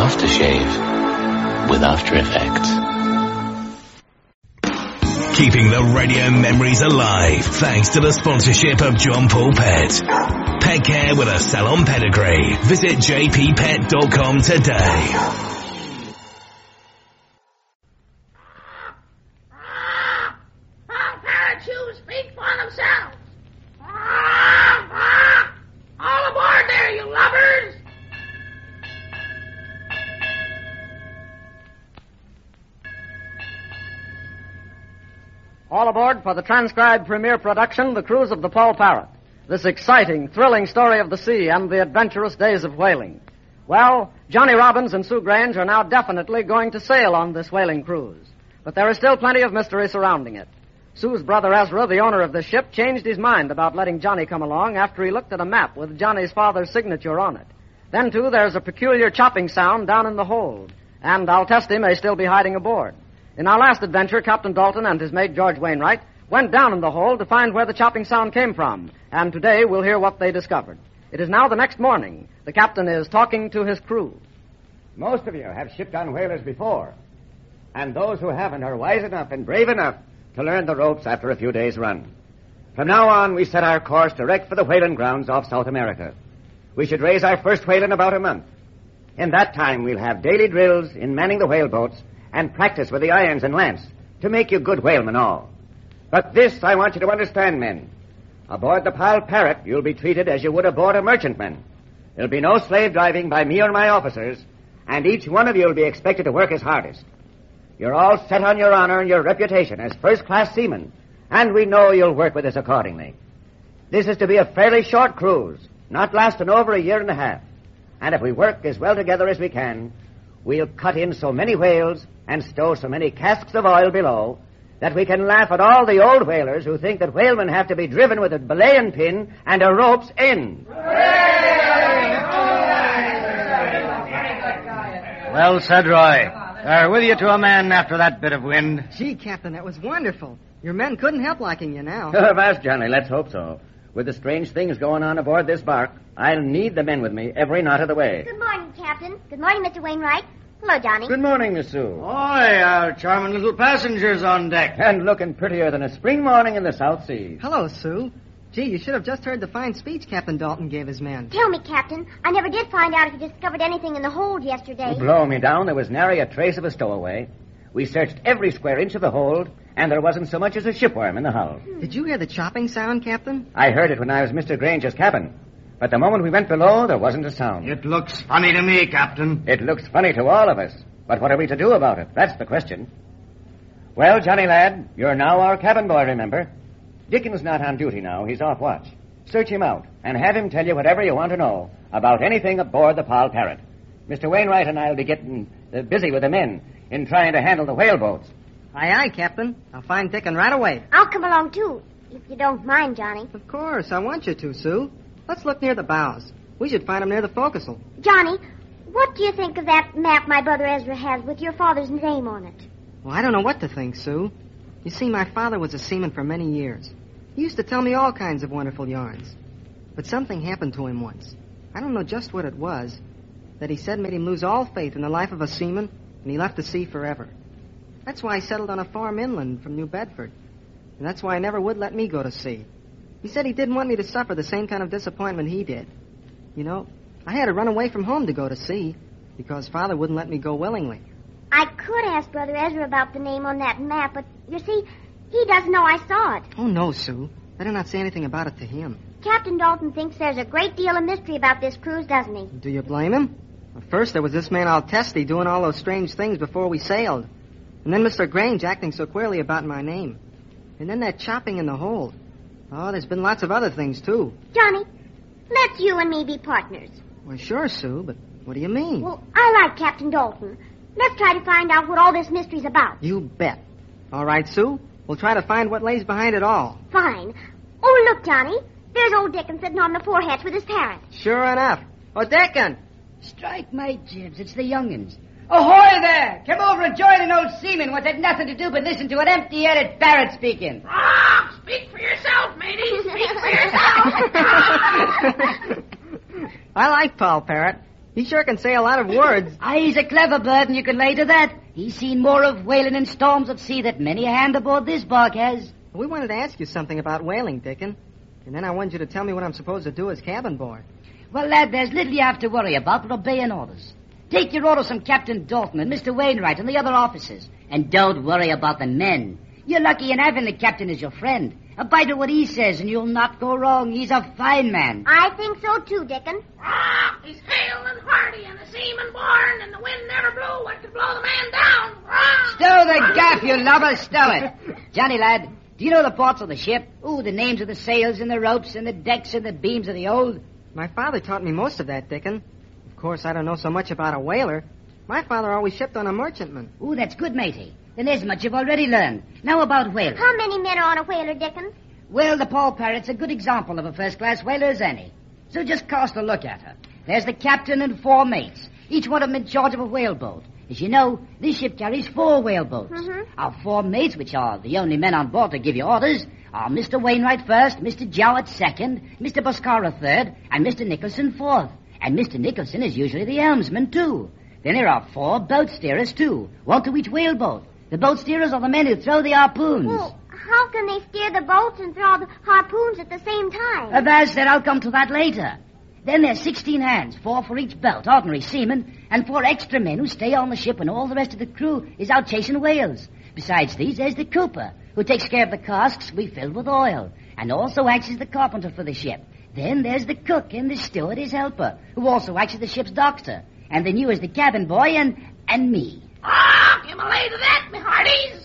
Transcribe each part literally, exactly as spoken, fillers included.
aftershave with After Effects. Keeping the radio memories alive thanks to the sponsorship of John Paul Pet. Pet care with a salon pedigree. Visit j p pet dot com today. All parakeets speak for themselves. All aboard there, you lovers! All aboard for the transcribed premiere production, The Cruise of the Paul Parrot. This exciting, thrilling story of the sea and the adventurous days of whaling. Well, Johnny Robbins and Sue Grange are now definitely going to sail on this whaling cruise. But there is still plenty of mystery surrounding it. Sue's brother Ezra, the owner of the ship, changed his mind about letting Johnny come along after he looked at a map with Johnny's father's signature on it. Then, too, there's a peculiar chopping sound down in the hold. And Altesti may still be hiding aboard. In our last adventure, Captain Dalton and his mate, George Wainwright, went down in the hold to find where the chopping sound came from. And today we'll hear what they discovered. It is now the next morning. The captain is talking to his crew. Most of you have shipped on whalers before. And those who haven't are wise enough and brave enough to learn the ropes after a few days' run. From now on, we set our course direct for the whaling grounds off South America. We should raise our first whale in about a month. In that time, we'll have daily drills in manning the whale boats and practice with the irons and lance to make you good whalemen all. But this I want you to understand, men. Aboard the Paul Parrot, you'll be treated as you would aboard a merchantman. There'll be no slave driving by me or my officers, and each one of you will be expected to work his hardest. You're all set on your honor and your reputation as first-class seamen, and we know you'll work with us accordingly. This is to be a fairly short cruise, not lasting over a year and a half. And if we work as well together as we can, we'll cut in so many whales and stow so many casks of oil below that we can laugh at all the old whalers who think that whalemen have to be driven with a belaying pin and a rope's end. Well said, Roy. Are with you to a man after that bit of wind. Gee, Captain, that was wonderful. Your men couldn't help liking you now. Oh, Vast Johnny, let's hope so. With the strange things going on aboard this bark, I'll need the men with me every knot of the way. Good morning, Captain. Good morning, Mister Wainwright. Hello, Johnny. Good morning, Miss Sue. Boy, our charming little passengers on deck. And looking prettier than a spring morning in the South Seas. Hello, Sue. Gee, you should have just heard the fine speech Captain Dalton gave his men. Tell me, Captain, I never did find out if you discovered anything in the hold yesterday. Blow me down, there was nary a trace of a stowaway. We searched every square inch of the hold, and there wasn't so much as a shipworm in the hull. Hmm. Did you hear the chopping sound, Captain? I heard it when I was Mister Grange's cabin. But the moment we went below, there wasn't a sound. It looks funny to me, Captain. It looks funny to all of us. But what are we to do about it? That's the question. Well, Johnny lad, you're now our cabin boy, remember? Dickon's not on duty now. He's off watch. Search him out and have him tell you whatever you want to know about anything aboard the Paul Parrot. Mister Wainwright and I'll be getting uh, busy with the men in trying to handle the whale boats. Aye, aye, Captain. I'll find Dickon right away. I'll come along, too, if you don't mind, Johnny. Of course. I want you to, Sue. Let's look near the bows. We should find him near the forecastle. Johnny, what do you think of that map my brother Ezra has with your father's name on it? Well, I don't know what to think, Sue. You see, my father was a seaman for many years. He used to tell me all kinds of wonderful yarns. But something happened to him once. I don't know just what it was, that he said made him lose all faith in the life of a seaman, and he left the sea forever. That's why he settled on a farm inland from New Bedford. And that's why he never would let me go to sea. He said he didn't want me to suffer the same kind of disappointment he did. You know, I had to run away from home to go to sea, because Father wouldn't let me go willingly. I could ask Brother Ezra about the name on that map, but, you see, he doesn't know I saw it. Oh, no, Sue. Better not say anything about it to him. Captain Dalton thinks there's a great deal of mystery about this cruise, doesn't he? Do you blame him? Well, first there was this man Altesti doing all those strange things before we sailed. And then Mister Grange acting so queerly about my name. And then that chopping in the hold. Oh, there's been lots of other things, too. Johnny, let's you and me be partners. Well, sure, Sue, but what do you mean? Well, I like Captain Dalton. Let's try to find out what all this mystery's about. You bet. All right, Sue. We'll try to find what lays behind it all. Fine. Oh, look, Johnny. There's old Dickon sitting on the forehatch with his parrot. Sure enough. Oh, Dickon! Strike my jibs. It's the young'uns. Ahoy there! Come over and join an old seaman what's had nothing to do but listen to an empty-headed parrot speaking. Ah, speak for yourself, matey. Speak for yourself. I like Paul Parrot. He sure can say a lot of words. Ah, he's a clever bird, and you can lay to that. He's seen more of whaling and storms at sea than many a hand aboard this bark has. We wanted to ask you something about whaling, Dickon. And then I wanted you to tell me what I'm supposed to do as cabin boy. Well, lad, there's little you have to worry about but obeying orders. Take your orders from Captain Dalton and Mister Wainwright and the other officers. And don't worry about the men. You're lucky in having the captain as your friend. Abide by what he says and you'll not go wrong. He's a fine man. I think so, too, Dickon. Ah, he's hale and hearty and a seaman born, and the wind never blew what could blow the man down. Ah. Stow the gaff, you lubber, stow it. Johnny, lad, do you know the parts of the ship? Ooh, the names of the sails and the ropes and the decks and the beams of the old? My father taught me most of that, Dickon. Of course, I don't know so much about a whaler. My father always shipped on a merchantman. Ooh, that's good, matey. Then there's much you've already learned. Now about whalers. How many men are on a whaler, Dickon? Well, the Paul Parrot's a good example of a first-class whaler as any. So just cast a look at her. There's the captain and four mates, each one of them in charge of a whaleboat. As you know, this ship carries four whaleboats. Mm-hmm. Our four mates, which are the only men on board to give you orders, are Mister Wainwright first, Mister Jowett second, Mister Boscara third, and Mister Nicholson fourth. And Mister Nicholson is usually the helmsman, too. Then there are four boat steerers, too, one to each whaleboat. The boat steerers are the men who throw the harpoons. Well, how can they steer the boats and throw the harpoons at the same time? Avaz said I'll come to that later. Then there's sixteen hands, four for each boat, ordinary seamen, and four extra men who stay on the ship when all the rest of the crew is out chasing whales. Besides these, there's the cooper, who takes care of the casks we filled with oil, and also acts as the carpenter for the ship. Then there's the cook and the steward, his helper, who also acts as the ship's doctor. And then you as the cabin boy and and me. Ah, give a lay to that, me hearties.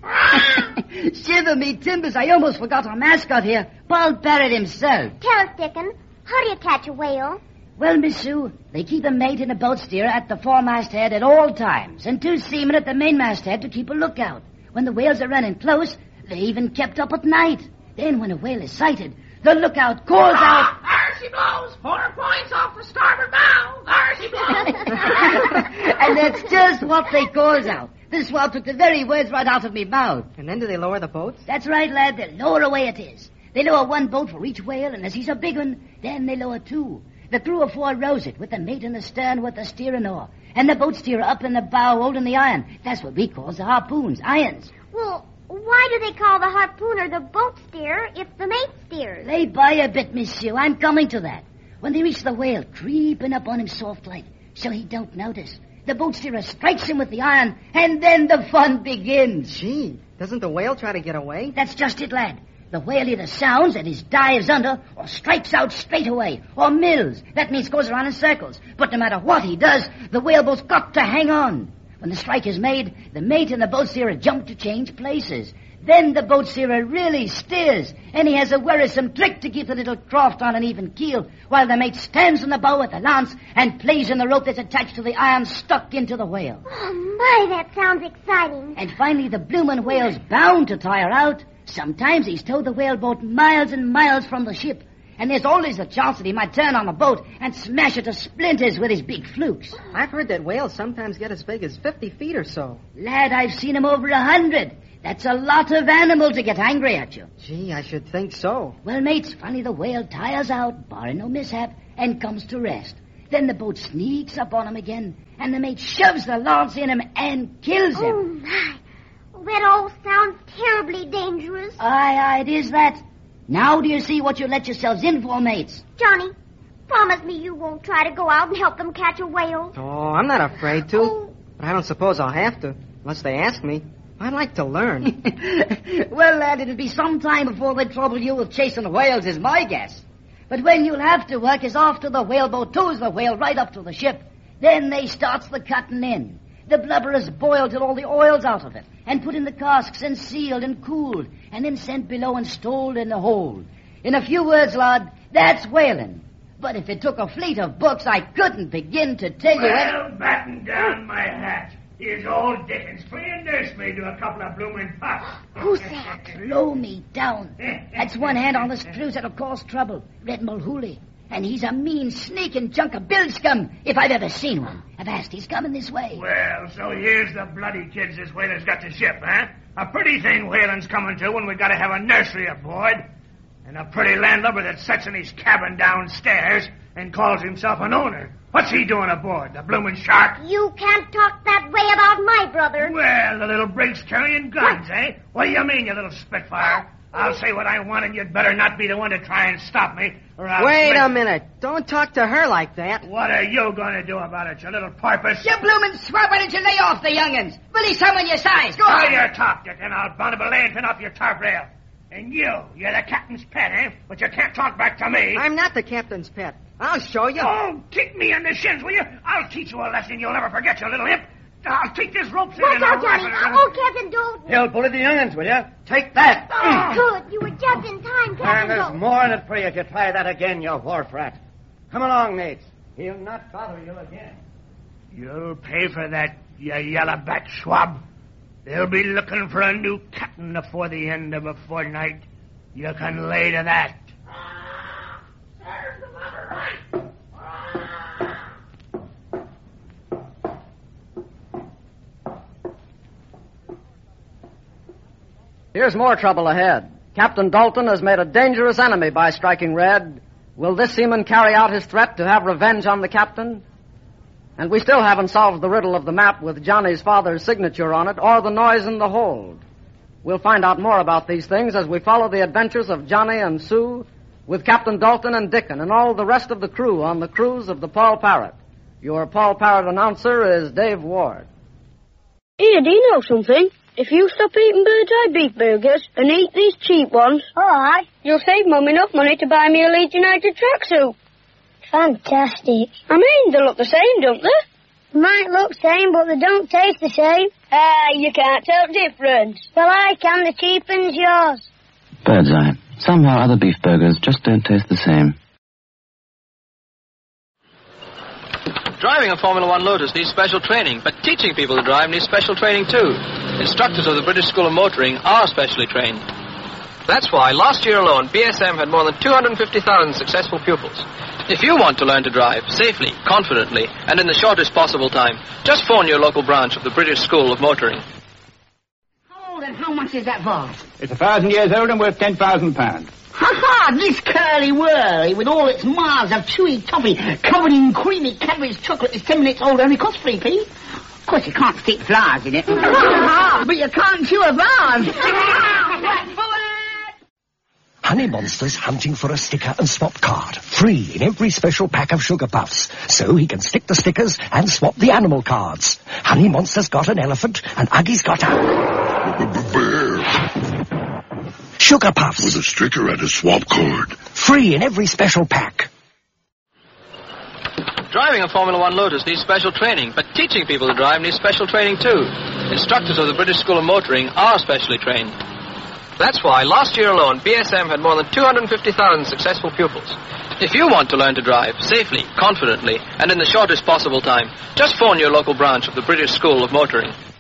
Ah. Shiver me timbers, I almost forgot our mascot here, Paul Parrot himself. Tell us, Dickon, how do you catch a whale? Well, Miss Sue, they keep a mate and a boat steerer at the foremast head at all times, and two seamen at the mainmast head to keep a lookout. When the whales are running close, they even kept up at night. Then when a whale is sighted, the lookout calls out... There she blows. Four points off the starboard bow. There she blows. And that's just what they calls out. The swab took the very words right out of me mouth. And then do they lower the boats? That's right, lad. They lower away it is. They lower one boat for each whale, and as he's a big one, then they lower two. The crew of four rows it, with the mate in the stern with the steering oar, and the boat steerer up in the bow holding the iron. That's what we calls the harpoons, irons. Well, why do they call the harpooner the boat steerer if the mate steers? Lay by a bit, Miss Sue. I'm coming to that. When they reach the whale, creeping up on him soft like, so he don't notice, the boat steerer strikes him with the iron, and then the fun begins. Gee, doesn't the whale try to get away? That's just it, lad. The whale either sounds and he dives under, or strikes out straight away, or mills. That means goes around in circles. But no matter what he does, the whaleboat's got to hang on. When the strike is made, the mate and the boat steerer jump to change places. Then the boat steerer really steers, and he has a wearisome trick to keep the little craft on an even keel, while the mate stands on the bow with the lance and plays in the rope that's attached to the iron stuck into the whale. Oh, my, that sounds exciting. And finally, the bloomin' whale's bound to tire out. Sometimes he's towed the whaleboat miles and miles from the ship, and there's always the chance that he might turn on the boat and smash it to splinters with his big flukes. I've heard that whales sometimes get as big as fifty feet or so. Lad, I've seen him over a hundred. That's a lot of animal to get angry at you. Gee, I should think so. Well, mates, finally the whale tires out, barring no mishap, and comes to rest. Then the boat sneaks up on him again, and the mate shoves the lance in him and kills him. Oh, my. That all sounds terribly dangerous. Aye, aye, it is that. Now do you see what you let yourselves in for, mates? Johnny, promise me you won't try to go out and help them catch a whale. Oh, I'm not afraid to. Oh. But I don't suppose I'll have to, unless they ask me. I'd like to learn. Well, lad, it'll be some time before they trouble you with chasing whales, is my guess. But when you'll have to work is after the whaleboat tows the whale right up to the ship. Then they starts the cutting in. The blubber is boiled till all the oil's out of it, and put in the casks and sealed and cooled, and then sent below and stowed in the hold. In a few words, lad, that's whaling. But if it took a fleet of books, I couldn't begin to tell you... Well, batten down my hat. Here's old Dickens free and nurse me to a couple of bloomin' pups. Who's that? Slow me down. That's one hand on the screws that'll cause trouble. Red Mulhooley. And he's a mean, sneaking chunk of bilge scum, if I've ever seen one. Avast, he's coming this way. Well, so here's the bloody kids this whaler's got to ship, huh? A pretty thing whaling's coming to when we got to have a nursery aboard. And a pretty landlubber that sits in his cabin downstairs and calls himself an owner. What's he doing aboard? The bloomin' shark? You can't talk that way about my brother. Well, the little brig's carrying guns, what? eh? What do you mean, you little spitfire? I'll say what I want, and you'd better not be the one to try and stop me, or I'll... Wait slip. a minute. Don't talk to her like that. What are you going to do about it, you little porpoise? You bloomin' swab, why don't you lay off the young'uns? Willie, summon your size. Go Hold on. your talk, Dick, and I'll bound a lantern off your tarp rail. And you, you're the captain's pet, eh? But you can't talk back to me. I'm not the captain's pet. I'll show you. Oh, kick me in the shins, will you? I'll teach you a lesson you'll never forget, you little imp. I'll take this rope thing Watch and out, I'll Johnny. wrap it Oh, Captain, don't. You'll bully the young'uns, will you? Take that. Oh, good. You were just in time, And Captain. there's Don't. more in it for you if you try that again, you wharf rat. Come along, mates. He'll not bother you again. You'll pay for that, you yellow-back swab. They'll be looking for a new captain before the end of a fortnight. You can lay to that. There's the lumber right. Here's more trouble ahead. Captain Dalton has made a dangerous enemy by striking red. Will this seaman carry out his threat to have revenge on the captain? And we still haven't solved the riddle of the map with Johnny's father's signature on it or the noise in the hold. We'll find out more about these things as we follow the adventures of Johnny and Sue with Captain Dalton and Dickon and all the rest of the crew on the cruise of the Paul Parrot. Your Paul Parrot announcer is Dave Ward. Here, do you know something? If you stop eating Bird's Eye beef burgers and eat these cheap ones, All right. you'll save Mum enough money to buy me a Leeds United tracksuit. Fantastic. I mean, they look the same, don't they? Might look same, but they don't taste the same. Ah, you can't tell difference. Well, I can. The cheapens yours. Bird's Eye. Somehow other beef burgers just don't taste the same. Driving a Formula One Lotus needs special training, but teaching people to drive needs special training too. Instructors of the British School of Motoring are specially trained. That's why last year alone, B S M had more than two hundred fifty thousand successful pupils. If you want to learn to drive safely, confidently, and in the shortest possible time, just phone your local branch of the British School of Motoring. How old and how much is that vase? It's a thousand years old and worth ten thousand pounds. Ha-ha! This curly-whirly, with all its miles of chewy toffee covered in creamy Cadbury's chocolate, is ten minutes old, only costs three p. Of course, you can't stick flowers in it. But you can't chew a vase. Honey Monster's hunting for a sticker and swap card. Free in every special pack of Sugar Puffs. So he can stick the stickers and swap the animal cards. Honey Monster's got an elephant and Uggy's got a... bear. Sugar Puffs. With a sticker and a swap card. Free in every special pack. Driving a Formula One Lotus needs special training, but teaching people to drive needs special training too. Instructors of the British School of Motoring are specially trained. That's why last year alone, B S M had more than two hundred fifty thousand successful pupils. If you want to learn to drive safely, confidently, and in the shortest possible time, just phone your local branch of the British School of Motoring.